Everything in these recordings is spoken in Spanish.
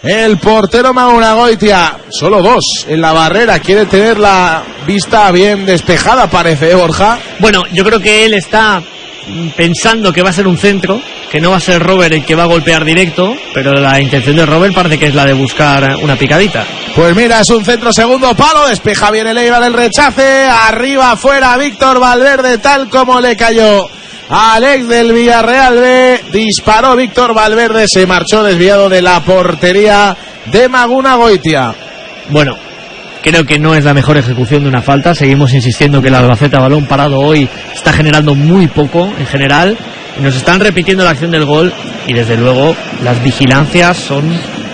el portero Magunagoitia. Solo 2 en la barrera. Quiere tener la vista bien despejada, parece, Borja. Bueno, yo creo que él está pensando que va a ser un centro, que no va a ser Robert el que va a golpear directo, pero la intención de Robert parece que es la de buscar una picadita. Pues mira, es un centro, segundo palo, despeja bien el Eibar, el rechace, arriba, fuera, Víctor Valverde, tal como le cayó al ex del Villarreal B, disparó Víctor Valverde, se marchó desviado de la portería de Magunagoitia. Bueno, creo que no es la mejor ejecución de una falta. Seguimos insistiendo que el Albacete a balón parado hoy está generando muy poco en general. Nos están repitiendo la acción del gol y desde luego las vigilancias son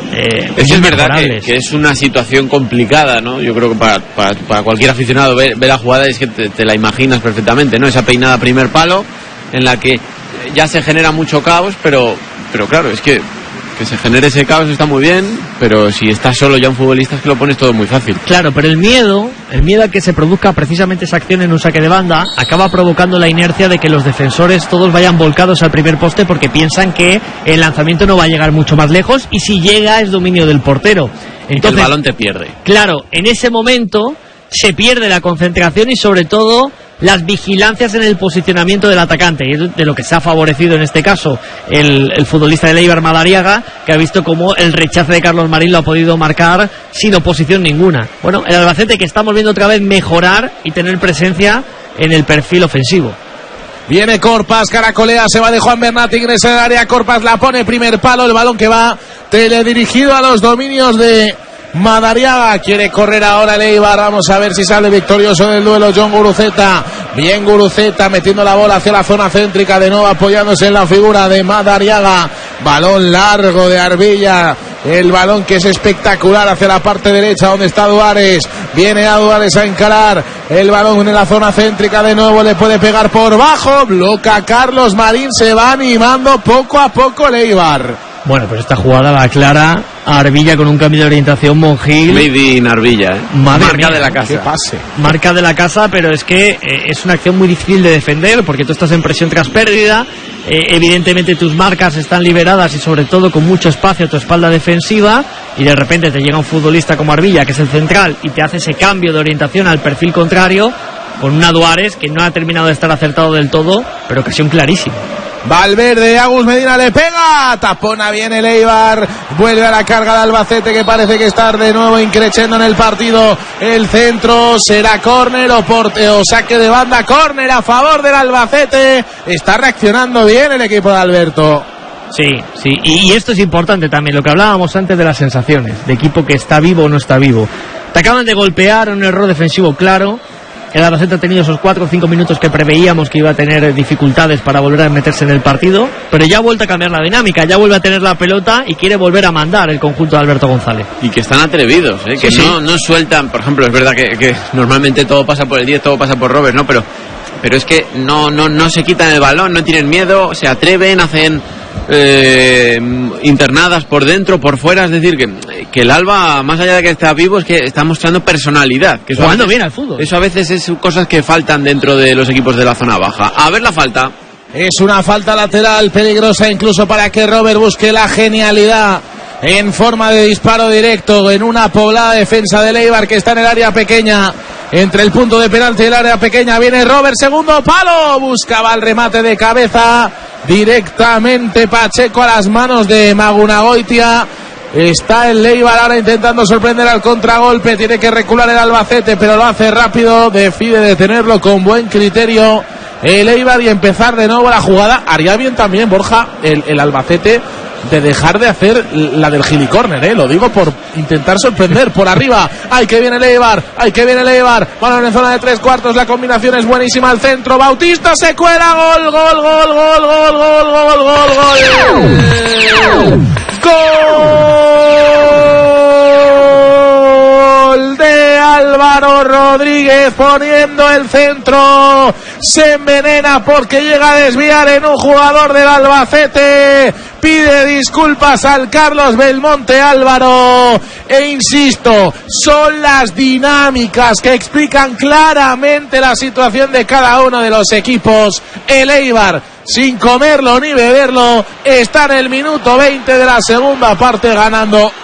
eso es verdad que es una situación complicada, ¿no? Yo creo que para cualquier aficionado ver la jugada es que te la imaginas perfectamente, ¿no? Esa peinada a primer palo en la que ya se genera mucho caos, pero claro, es que se genere ese caos está muy bien, pero si estás solo ya un futbolista es que lo pones todo muy fácil. Claro, pero el miedo a que se produzca precisamente esa acción en un saque de banda acaba provocando la inercia de que los defensores todos vayan volcados al primer poste porque piensan que el lanzamiento no va a llegar mucho más lejos y si llega es dominio del portero. Entonces, el balón te pierde. Claro, en ese momento se pierde la concentración y sobre todo las vigilancias en el posicionamiento del atacante, y es de lo que se ha favorecido en este caso el futbolista del Eibar, Madariaga, que ha visto cómo el rechace de Carlos Marín lo ha podido marcar sin oposición ninguna. Bueno, el Albacete que estamos viendo otra vez mejorar y tener presencia en el perfil ofensivo. Viene Corpas, caracolea, se va de Juan Bernat, ingresa en el área, Corpas la pone, primer palo, el balón que va teledirigido a los dominios de Madariaga. Quiere correr ahora el Eibar, vamos a ver si sale victorioso del duelo John Guruceta. Bien Guruceta metiendo la bola hacia la zona céntrica, de nuevo apoyándose en la figura de Madariaga. Balón largo de Arbilla, el balón que es espectacular hacia la parte derecha donde está Duárez. Viene a Duárez a encarar el balón en la zona céntrica, de nuevo le puede pegar por bajo, bloca Carlos Marín, se va animando poco a poco el Eibar. Bueno, pues esta jugada la aclara Arbilla con un cambio de orientación, Monjil. Made in Arbilla, marca de la casa. Qué pase. Marca de la casa, pero es que es una acción muy difícil de defender porque tú estás en presión tras pérdida. Evidentemente tus marcas están liberadas y sobre todo con mucho espacio a tu espalda defensiva, y de repente te llega un futbolista como Arbilla, que es el central, y te hace ese cambio de orientación al perfil contrario con una Duárez que no ha terminado de estar acertado del todo, pero ocasión clarísima. Valverde, Agus Medina le pega, tapona bien el Eibar, vuelve a la carga de Albacete que parece que está de nuevo increciendo en el partido. El centro será córner o saque de banda, córner a favor del Albacete. Está reaccionando bien el equipo de Alberto. Sí, y esto es importante también, lo que hablábamos antes de las sensaciones, de equipo que está vivo o no está vivo. Te acaban de golpear, un error defensivo claro. El Albacete ha tenido esos 4 o 5 minutos que preveíamos que iba a tener dificultades para volver a meterse en el partido, pero ya ha vuelto a cambiar la dinámica, ya vuelve a tener la pelota y quiere volver a mandar el conjunto de Alberto González. Y que están atrevidos, que sí. No sueltan, por ejemplo, es verdad que normalmente todo pasa por el 10, todo pasa por Robert, ¿no? Pero es que no se quitan el balón, no tienen miedo, se atreven, hacen internadas por dentro, por fuera, es decir, que el Alba, más allá de que está vivo, es que está mostrando personalidad, que jugando bien al fútbol. Eso a veces es cosas que faltan dentro de los equipos de la zona baja. A ver la falta. Es una falta lateral peligrosa incluso para que Robert busque la genialidad en forma de disparo directo en una poblada defensa del Eibar que está en el área pequeña. Entre el punto de penalti y el área pequeña viene Robert, segundo palo, buscaba el remate de cabeza directamente Pacheco a las manos de Magunagoitia. Está el Eibar ahora intentando sorprender al contragolpe, tiene que recular el Albacete pero lo hace rápido, decide detenerlo con buen criterio el Eibar y empezar de nuevo la jugada. Haría bien también Borja el Albacete de dejar de hacer la del gilicórner, lo digo por intentar sorprender por arriba. ¡Ay, que viene el Eibar! ¡Ay, que viene el Eibar! Balón en zona de 3/4, la combinación es buenísima al centro, Bautista se cuela, gol, gol, gol, gol, gol, gol, gol, gol, gol, gol de Álvaro Rodríguez poniendo el centro, se envenena porque llega a desviar en un jugador del Albacete, pide disculpas al Carlos Belmonte Álvaro e insisto, son las dinámicas que explican claramente la situación de cada uno de los equipos. El Eibar, sin comerlo ni beberlo, está en el minuto 20 de la segunda parte ganando